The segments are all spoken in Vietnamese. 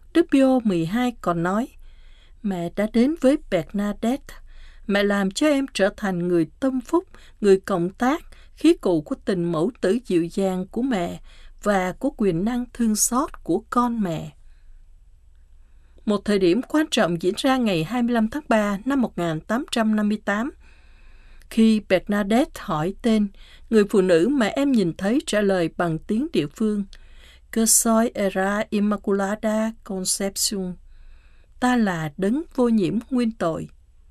Đức Pio 12 còn nói, mẹ đã đến với Bernadette. Mẹ làm cho em trở thành người tâm phúc, người cộng tác, khí cụ của tình mẫu tử dịu dàng của mẹ và của quyền năng thương xót của con mẹ. Một thời điểm quan trọng diễn ra ngày 25 tháng 3 năm 1858. Khi Bernadette hỏi tên, người phụ nữ mà em nhìn thấy trả lời bằng tiếng địa phương, Que soy era Immaculada Concepción. Ta là đấng vô nhiễm nguyên tội.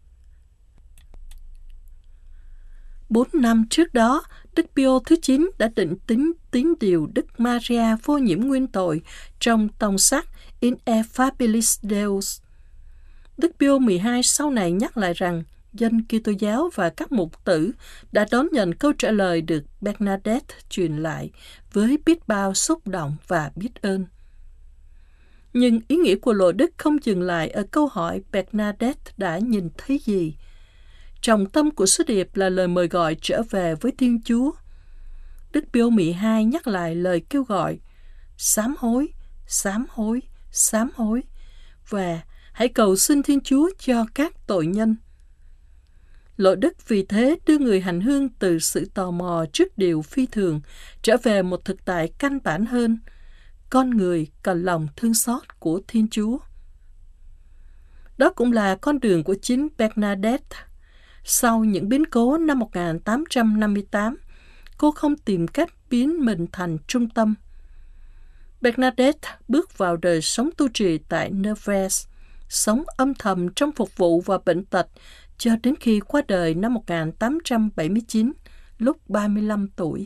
4 năm trước đó, Đức Pio thứ 9 đã định tính tín điều Đức Maria vô nhiễm nguyên tội trong tông sắc Ineffabilis Deus. Đức Pio 12 sau này nhắc lại rằng dân Kitô giáo và các mục tử đã đón nhận câu trả lời được Bernadette truyền lại với biết bao xúc động và biết ơn. Nhưng ý nghĩa của lộ đức không dừng lại ở câu hỏi Bernadette đã nhìn thấy gì. Trọng tâm của sứ điệp là lời mời gọi trở về với Thiên Chúa. Đức Pio 12 nhắc lại lời kêu gọi sám hối, sám hối, sám hối và hãy cầu xin Thiên Chúa cho các tội nhân. Lộ đức vì thế đưa người hành hương từ sự tò mò trước điều phi thường trở về một thực tại căn bản hơn. Con người cần lòng thương xót của Thiên Chúa. Đó cũng là con đường của chính Bernadette. Sau những biến cố năm 1858, cô không tìm cách biến mình thành trung tâm. Bernadette bước vào đời sống tu trì tại Nevers, sống âm thầm trong phục vụ và bệnh tật cho đến khi qua đời năm 1879, lúc 35 tuổi.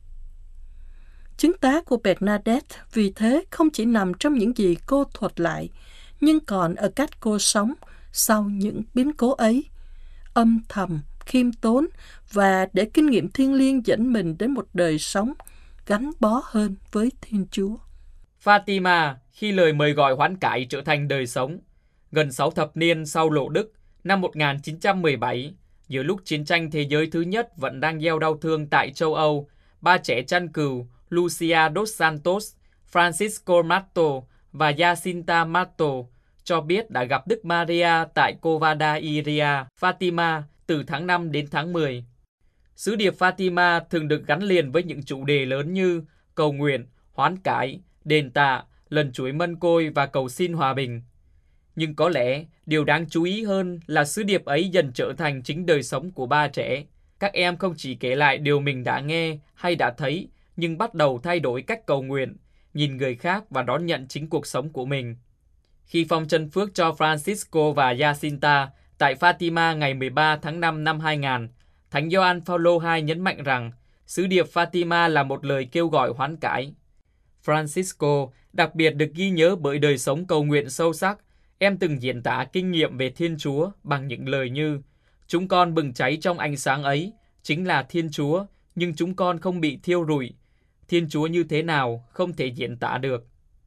Chứng tá của Bernadette vì thế không chỉ nằm trong những gì cô thuật lại, nhưng còn ở cách cô sống sau những biến cố ấy, âm thầm, khiêm tốn và để kinh nghiệm thiêng liêng dẫn mình đến một đời sống gắn bó hơn với Thiên Chúa. Fatima, khi lời mời gọi hoán cải trở thành đời sống, gần 6 thập niên sau lộ đức, năm 1917, giữa lúc chiến tranh thế giới thứ nhất vẫn đang gieo đau thương tại châu Âu, ba trẻ chăn cừu Lucia dos Santos, Francisco Mato và Jacinta Mato cho biết đã gặp Đức Maria tại Covada Iria, Fatima từ tháng 5 đến tháng 10. Sứ điệp Fatima thường được gắn liền với những chủ đề lớn như cầu nguyện, hoán cải, đền tạ, lần chuối mân côi và cầu xin hòa bình. Nhưng có lẽ điều đáng chú ý hơn là sứ điệp ấy dần trở thành chính đời sống của ba trẻ. Các em không chỉ kể lại điều mình đã nghe hay đã thấy, nhưng bắt đầu thay đổi cách cầu nguyện, nhìn người khác và đón nhận chính cuộc sống của mình. Khi phong chân phước cho Francisco và Jacinta tại Fatima ngày 13 tháng 5 năm 2000, Thánh Gioan Phaolô II nhấn mạnh rằng sứ điệp Fatima là một lời kêu gọi hoán cải. Francisco đặc biệt được ghi nhớ bởi đời sống cầu nguyện sâu sắc. Em từng diễn tả kinh nghiệm về Thiên Chúa bằng những lời như: chúng con bừng cháy trong ánh sáng ấy, chính là Thiên Chúa, nhưng chúng con không bị thiêu rụi. Thiên Chúa như thế nào không thể diễn tả được.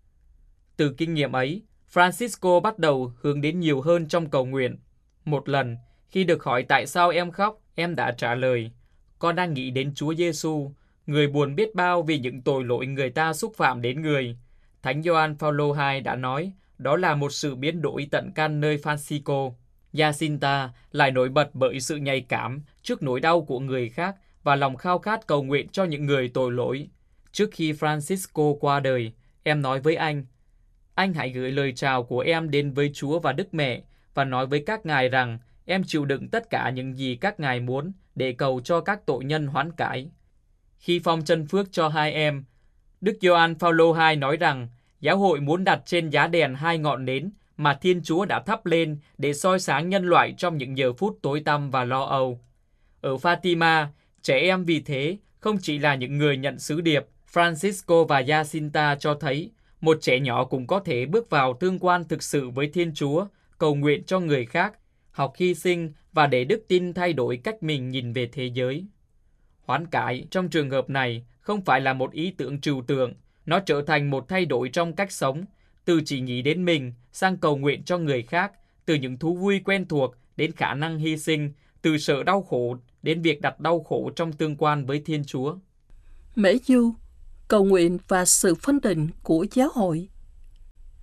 Từ kinh nghiệm ấy, Francisco bắt đầu hướng đến nhiều hơn trong cầu nguyện. Một lần, khi được hỏi tại sao em khóc, em đã trả lời: con đang nghĩ đến Chúa Giêsu, người buồn biết bao vì những tội lỗi người ta xúc phạm đến người. Thánh Gioan Phaolô II đã nói, đó là một sự biến đổi tận căn nơi Francisco. Jacinta lại nổi bật bởi sự nhạy cảm trước nỗi đau của người khác và lòng khao khát cầu nguyện cho những người tội lỗi. Trước khi Francisco qua đời, em nói với anh hãy gửi lời chào của em đến với Chúa và Đức Mẹ và nói với các ngài rằng em chịu đựng tất cả những gì các ngài muốn để cầu cho các tội nhân hoán cải. Khi phong chân phước cho hai em, Đức Gioan Phaolô II nói rằng giáo hội muốn đặt trên giá đèn 2 ngọn nến mà Thiên Chúa đã thắp lên để soi sáng nhân loại trong những giờ phút tối tăm và lo âu. Ở Fatima, trẻ em vì thế không chỉ là những người nhận sứ điệp. Francisco và Jacinta cho thấy một trẻ nhỏ cũng có thể bước vào tương quan thực sự với Thiên Chúa, cầu nguyện cho người khác, học hy sinh và để đức tin thay đổi cách mình nhìn về thế giới. Hoán cải trong trường hợp này không phải là một ý tưởng trừu tượng, nó trở thành một thay đổi trong cách sống, từ chỉ nghĩ đến mình sang cầu nguyện cho người khác, từ những thú vui quen thuộc đến khả năng hy sinh, từ sợ đau khổ đến việc đặt đau khổ trong tương quan với Thiên Chúa. Mễ du, cầu nguyện và sự phân định của giáo hội.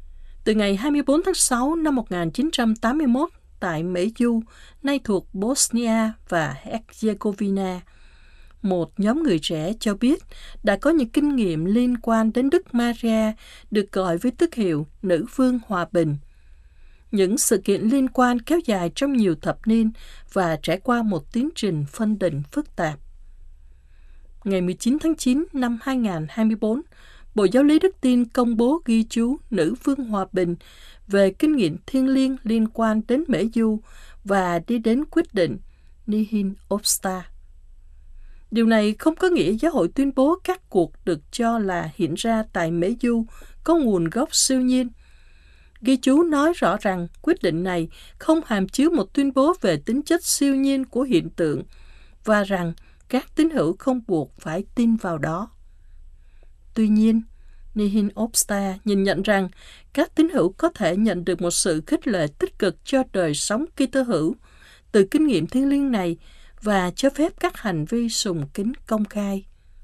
Từ ngày 24 tháng 6 năm 1981 tại Mễ Du, nay thuộc Bosnia và Herzegovina, một nhóm người trẻ cho biết đã có những kinh nghiệm liên quan đến Đức Maria được gọi với tước hiệu Nữ Vương Hòa Bình. Những sự kiện liên quan kéo dài trong nhiều thập niên và trải qua một tiến trình phân định phức tạp. Ngày 19 tháng 9 năm 2024, Bộ Giáo lý Đức Tin công bố ghi chú Nữ Vương Hòa Bình về kinh nghiệm thiêng liêng liên quan đến Mễ Du và đi đến quyết định Nihil Obsta. Điều này không có nghĩa giáo hội tuyên bố các cuộc được cho là hiện ra tại Mễ Du có nguồn gốc siêu nhiên. Ghi chú nói rõ rằng quyết định này không hàm chứa một tuyên bố về tính chất siêu nhiên của hiện tượng và rằng các tín hữu không buộc phải tin vào đó. Tuy nhiên, Nihil Obsta nhìn nhận rằng các tín hữu có thể nhận được một sự khích lệ tích cực cho đời sống Kitô hữu từ kinh nghiệm thiêng liêng này và cho phép các hành vi sùng kính công khai.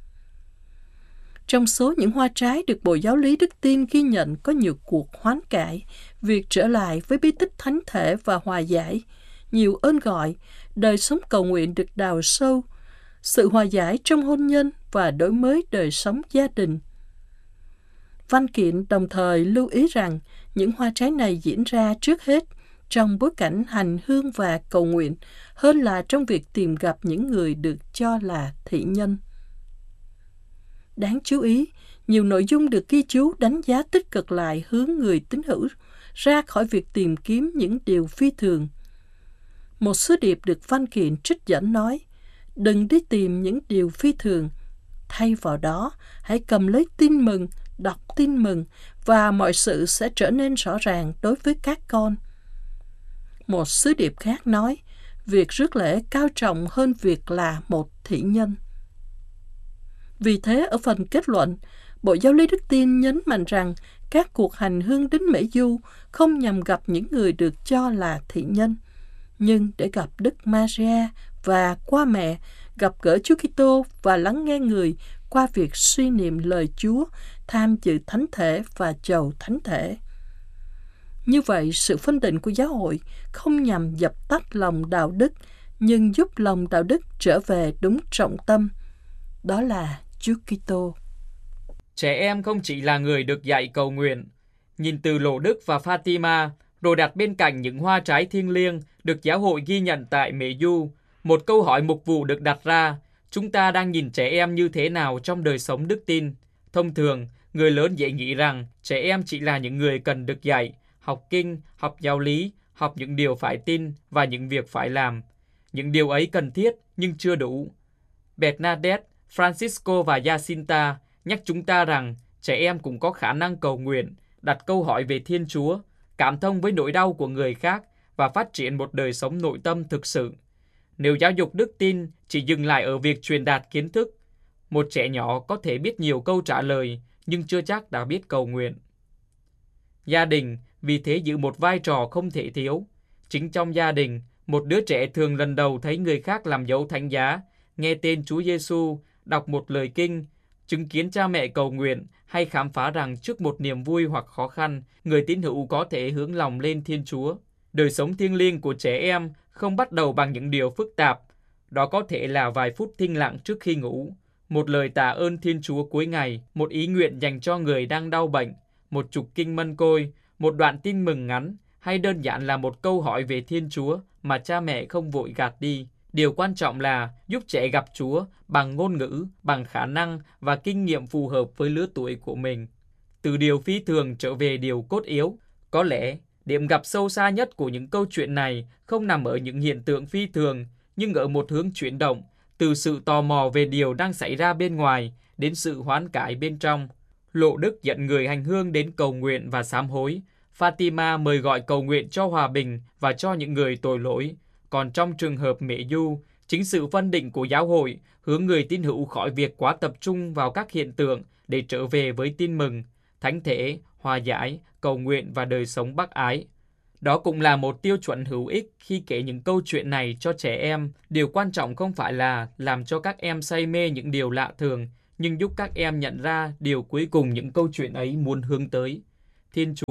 Trong số những hoa trái được Bộ Giáo lý Đức Tin ghi nhận có nhiều cuộc hoán cải, việc trở lại với bí tích thánh thể và hòa giải, nhiều ơn gọi, đời sống cầu nguyện được đào sâu, sự hòa giải trong hôn nhân và đổi mới đời sống gia đình. Văn kiện đồng thời lưu ý rằng những hoa trái này diễn ra trước hết trong bối cảnh hành hương và cầu nguyện hơn là trong việc tìm gặp những người được cho là thị nhân. Đáng chú ý, nhiều nội dung được ghi chú đánh giá tích cực lại hướng người tín hữu ra khỏi việc tìm kiếm những điều phi thường. Một sứ điệp được văn kiện trích dẫn nói, đừng đi tìm những điều phi thường, thay vào đó, hãy cầm lấy tin mừng, đọc tin mừng và mọi sự sẽ trở nên rõ ràng đối với các con. Một sứ điệp khác nói, việc rước lễ cao trọng hơn việc là một thị nhân. Vì thế, ở phần kết luận, Bộ Giáo lý Đức Tin nhấn mạnh rằng các cuộc hành hương đến Mễ Du không nhằm gặp những người được cho là thị nhân, nhưng để gặp Đức Maria và qua mẹ, gặp gỡ Chúa Kitô và lắng nghe người qua việc suy niệm lời Chúa, tham dự thánh thể và chầu thánh thể. Như vậy, sự phân định của giáo hội không nhằm dập tắt lòng đạo đức, nhưng giúp lòng đạo đức trở về đúng trọng tâm, đó là Chúa Kitô. Trẻ em không chỉ là người được dạy cầu nguyện. Nhìn từ Lộ Đức và Fatima, rồi đặt bên cạnh những hoa trái thiêng liêng được giáo hội ghi nhận tại Mễ Du, một câu hỏi mục vụ được đặt ra, chúng ta đang nhìn trẻ em như thế nào trong đời sống đức tin? Thông thường, người lớn dễ nghĩ rằng trẻ em chỉ là những người cần được dạy, học kinh, học giáo lý, học những điều phải tin và những việc phải làm. Những điều ấy cần thiết nhưng chưa đủ. Bernadette, Francisco và Jacinta nhắc chúng ta rằng trẻ em cũng có khả năng cầu nguyện, đặt câu hỏi về Thiên Chúa, cảm thông với nỗi đau của người khác và phát triển một đời sống nội tâm thực sự. Nếu giáo dục đức tin chỉ dừng lại ở việc truyền đạt kiến thức, một trẻ nhỏ có thể biết nhiều câu trả lời nhưng chưa chắc đã biết cầu nguyện. Gia đình vì thế giữ một vai trò không thể thiếu. Chính trong gia đình, một đứa trẻ thường lần đầu thấy người khác làm dấu thánh giá, nghe tên Chúa Giêsu, đọc một lời kinh, chứng kiến cha mẹ cầu nguyện hay khám phá rằng trước một niềm vui hoặc khó khăn, người tín hữu có thể hướng lòng lên Thiên Chúa. Đời sống thiêng liêng của trẻ em không bắt đầu bằng những điều phức tạp. Đó có thể là vài phút thinh lặng trước khi ngủ, một lời tạ ơn Thiên Chúa cuối ngày, một ý nguyện dành cho người đang đau bệnh, một trục kinh mân côi, một đoạn tin mừng ngắn, hay đơn giản là một câu hỏi về Thiên Chúa mà cha mẹ không vội gạt đi. Điều quan trọng là giúp trẻ gặp Chúa bằng ngôn ngữ, bằng khả năng và kinh nghiệm phù hợp với lứa tuổi của mình. Từ điều phi thường trở về điều cốt yếu. Có lẽ, điểm gặp sâu xa nhất của những câu chuyện này không nằm ở những hiện tượng phi thường, nhưng ở một hướng chuyển động, từ sự tò mò về điều đang xảy ra bên ngoài đến sự hoán cải bên trong. Lộ Đức dẫn người hành hương đến cầu nguyện và sám hối. Fatima mời gọi cầu nguyện cho hòa bình và cho những người tội lỗi. Còn trong trường hợp Mễ Du, chính sự phân định của giáo hội hướng người tín hữu khỏi việc quá tập trung vào các hiện tượng để trở về với tin mừng, thánh thể, hòa giải, cầu nguyện và đời sống bác ái. Đó cũng là một tiêu chuẩn hữu ích khi kể những câu chuyện này cho trẻ em. Điều quan trọng không phải là làm cho các em say mê những điều lạ thường, nhưng giúp các em nhận ra điều cuối cùng những câu chuyện ấy muốn hướng tới. Thiên Chúa,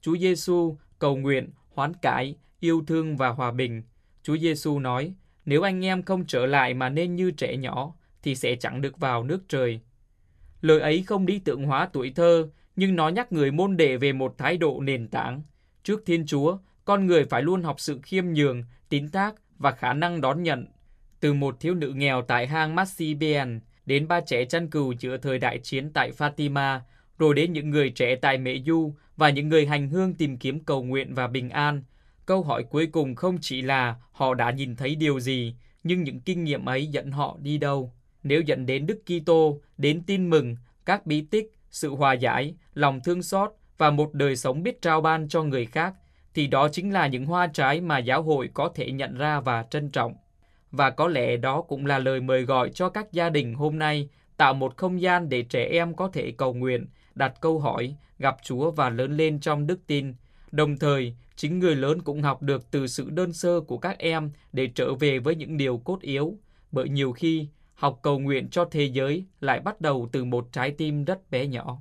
Chúa Giêsu cầu nguyện, hoán cải, yêu thương và hòa bình. Chúa Giêsu nói, nếu anh em không trở lại mà nên như trẻ nhỏ, thì sẽ chẳng được vào nước trời. Lời ấy không lý tưởng hóa tuổi thơ, nhưng nó nhắc người môn đệ về một thái độ nền tảng. Trước Thiên Chúa, con người phải luôn học sự khiêm nhường, tín thác và khả năng đón nhận. Từ một thiếu nữ nghèo tại hang Massibian, đến ba trẻ chăn cừu giữa thời đại chiến tại Fatima, rồi đến những người trẻ tại Mễ Du và những người hành hương tìm kiếm cầu nguyện và bình an. Câu hỏi cuối cùng không chỉ là họ đã nhìn thấy điều gì, nhưng những kinh nghiệm ấy dẫn họ đi đâu. Nếu dẫn đến Đức Kitô, đến tin mừng, các bí tích, sự hòa giải, lòng thương xót và một đời sống biết trao ban cho người khác, thì đó chính là những hoa trái mà giáo hội có thể nhận ra và trân trọng. Và có lẽ đó cũng là lời mời gọi cho các gia đình hôm nay, tạo một không gian để trẻ em có thể cầu nguyện, đặt câu hỏi, gặp Chúa và lớn lên trong đức tin. Đồng thời, chính người lớn cũng học được từ sự đơn sơ của các em để trở về với những điều cốt yếu. Bởi nhiều khi, học cầu nguyện cho thế giới lại bắt đầu từ một trái tim rất bé nhỏ.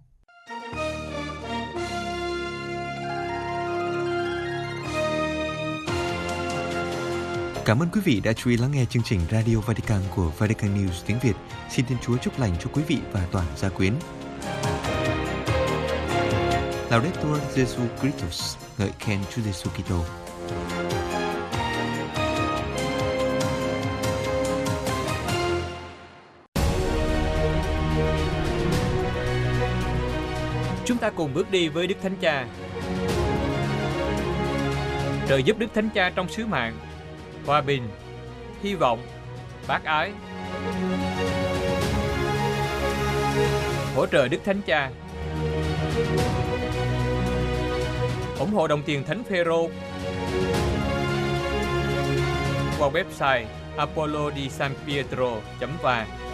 Cảm ơn quý vị đã chú ý lắng nghe chương trình Radio Vatican của Vatican News tiếng Việt. Xin Thiên Chúa chúc lành cho quý vị và toàn gia quyến. Laudetur Jesu Christus, ngợi khen Chúa Giêsu Kitô. Chúng ta cùng bước đi với Đức Thánh Cha. Trợ giúp Đức Thánh Cha trong sứ mạng hòa bình, hy vọng, bác ái. Hỗ trợ Đức Thánh Cha. Ủng hộ đồng tiền Thánh Phêrô qua website apollodisanpietro.va.